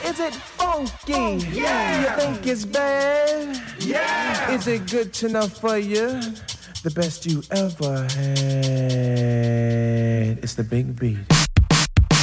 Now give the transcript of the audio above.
Is it funky? Oh, yeah. Do you think it's bad? Yeah. Is it good enough for you? The best you ever had. It's the big beat.